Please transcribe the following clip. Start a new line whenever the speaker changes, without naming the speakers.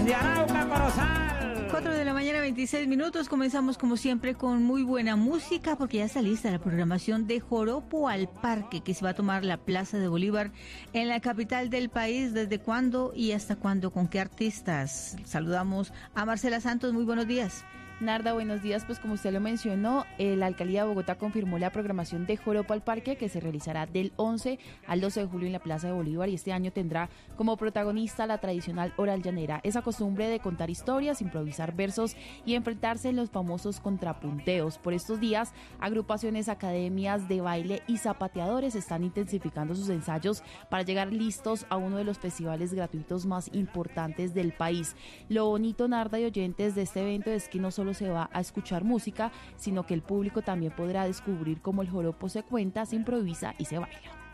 desde Arauca, Corozal.
4:26 a.m. Comenzamos como siempre con muy buena música porque ya está lista la programación de Joropo al Parque que se va a tomar la Plaza de Bolívar en la capital del país. ¿Desde cuándo y hasta cuándo? ¿Con qué artistas? Saludamos a Marcela Santos. Muy buenos días.
Narda, buenos días. Pues como usted lo mencionó, la Alcaldía de Bogotá confirmó la programación de Joropo al Parque que se realizará del 11 al 12 de julio en la Plaza de Bolívar, y este año tendrá como protagonista la tradicional oral llanera, esa costumbre de contar historias, improvisar versos y enfrentarse en los famosos contrapunteos. Por estos días, agrupaciones, academias de baile y zapateadores están intensificando sus ensayos para llegar listos a uno de los festivales gratuitos más importantes del país. Lo bonito, Narda y oyentes, de este evento es que no solo se va a escuchar música, sino que el público también podrá descubrir cómo el joropo se cuenta, se improvisa y se baila.